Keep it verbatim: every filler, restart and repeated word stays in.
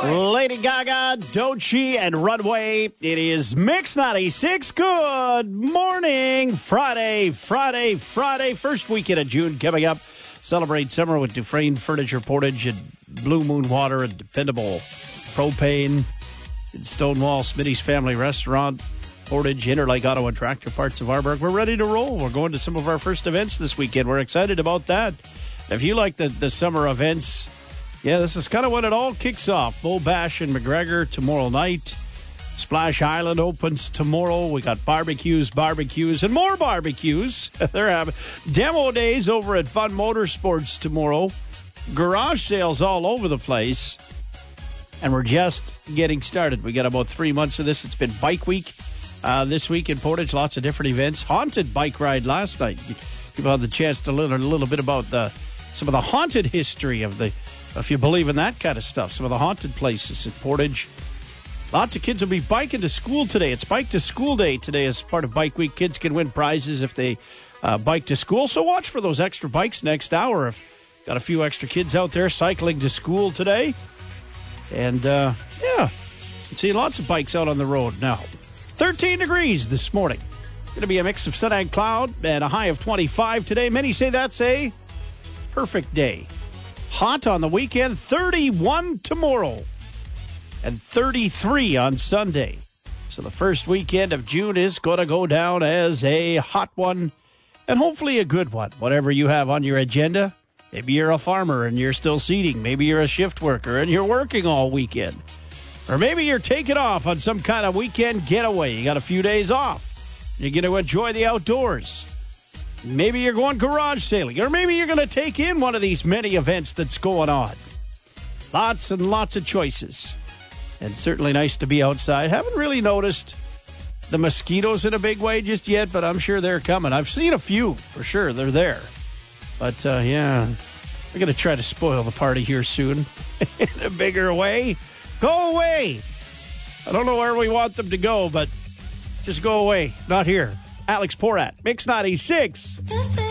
Lady Gaga, Doechii, and Runway. It is Mix ninety-six. Good morning. Friday, Friday, Friday. First weekend of June coming up. Celebrate summer with Dufresne Furniture, Portage, and Blue Moon Water, and dependable propane. In Stonewall, Smitty's Family Restaurant, Portage, Interlake Auto and Tractor Parts of Arborg. We're ready to roll. We're going to some of our first events this weekend. We're excited about that. If you like the, the summer events, yeah, this is kind of when it all kicks off. Bull Bash in McGregor tomorrow night. Splash Island opens tomorrow. We got barbecues, barbecues, and more barbecues. They're having demo days over at Fun Motorsports tomorrow. Garage sales all over the place. And we're just getting started. We got about three months of this. It's been Bike Week uh, this week in Portage. Lots of different events. Haunted bike ride last night. People had the chance to learn a little bit about the some of the haunted history of the, if you believe in that kind of stuff, some of the haunted places in Portage. Lots of kids will be biking to school today. It's Bike to School Day today as part of Bike Week. Kids can win prizes if they uh, bike to school. So watch for those extra bikes next hour. If got a few extra kids out there cycling to school today. And, uh, yeah, you see lots of bikes out on the road now. thirteen degrees this morning. Going to be a mix of sun and cloud and a high of twenty-five today. Many say that's a perfect day. Hot on the weekend, thirty-one tomorrow and thirty-three on Sunday. So the first weekend of June is going to go down as a hot one and hopefully a good one. Whatever you have on your agenda. Maybe you're a farmer and you're still seeding. Maybe you're a shift worker and you're working all weekend. Or maybe you're taking off on some kind of weekend getaway. You got a few days off. You're going to enjoy the outdoors. Maybe you're going garage sailing. Or maybe you're going to take in one of these many events that's going on. Lots and lots of choices. And certainly nice to be outside. Haven't really noticed the mosquitoes in a big way just yet, but I'm sure they're coming. I've seen a few, for sure. They're there. But, uh, yeah, we're going to try to spoil the party here soon in a bigger way. Go away. I don't know where we want them to go, but just go away. Not here. Alex Porat, Mix ninety-six.